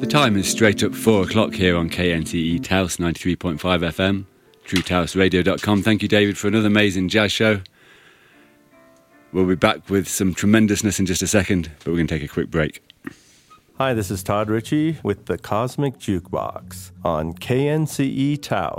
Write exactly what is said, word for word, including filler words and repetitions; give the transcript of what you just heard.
The time is straight up four o'clock here on K N C E Taos ninety-three point five F M, true taos radio dot com. Thank you, David, for another amazing jazz show. We'll be back with some tremendousness in just a second, but we're going to take a quick break. Hi, this is Todd Ritchie with the Cosmic Jukebox on K N C E Taos.